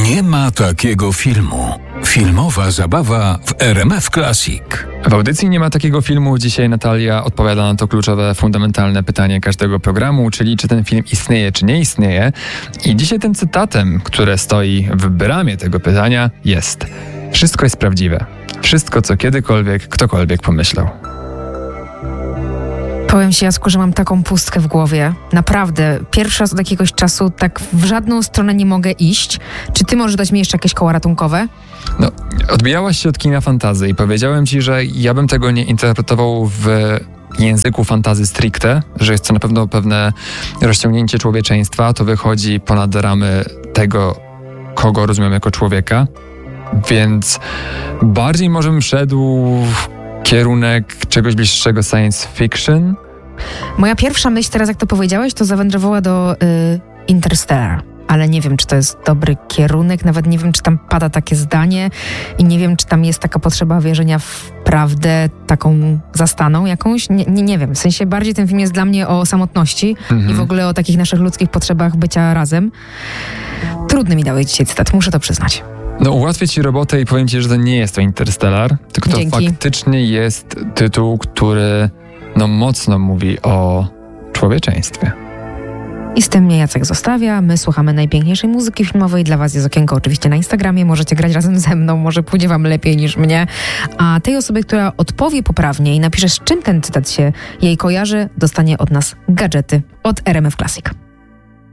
Nie ma takiego filmu. Filmowa zabawa w RMF Classic. W audycji Nie ma takiego filmu. Dzisiaj Natalia odpowiada na to kluczowe, fundamentalne pytanie każdego programu, czyli czy ten film istnieje, czy nie istnieje. I dzisiaj tym cytatem, które stoi w bramie tego pytania, jest: wszystko jest prawdziwe. Wszystko, co kiedykolwiek ktokolwiek pomyślał. Powiem Ci, Jacku, że mam taką pustkę w głowie. Naprawdę. Pierwszy raz od jakiegoś czasu tak w żadną stronę nie mogę iść. Czy Ty możesz dać mi jeszcze jakieś koła ratunkowe? No, odbijałaś się od kina fantasy i powiedziałem Ci, że ja bym tego nie interpretował w języku fantasy stricte, że jest to na pewno pewne rozciągnięcie człowieczeństwa. To wychodzi ponad ramy tego, kogo rozumiem jako człowieka. Więc bardziej może bym szedł w kierunek czegoś bliższego science fiction. Moja pierwsza myśl teraz, jak to powiedziałeś, to zawędrowała do Interstellar. Ale nie wiem, czy to jest dobry kierunek, nawet nie wiem, czy tam pada takie zdanie i nie wiem, czy tam jest taka potrzeba wierzenia w prawdę taką zastaną jakąś. Nie wiem, w sensie bardziej ten film jest dla mnie o samotności i w ogóle o takich naszych ludzkich potrzebach bycia razem. Trudny mi dałeś dzisiaj cytat, muszę to przyznać. No, ułatwię Ci robotę i powiem Ci, że to nie jest to Interstellar, tylko to faktycznie jest tytuł, który mocno mówi o człowieczeństwie. I z tym mnie Jacek zostawia. My słuchamy najpiękniejszej muzyki filmowej. Dla Was jest okienko oczywiście na Instagramie. Możecie grać razem ze mną. Może pójdzie Wam lepiej niż mnie. A tej osobie, która odpowie poprawnie i napisze, z czym ten cytat się jej kojarzy, dostanie od nas gadżety od RMF Classic.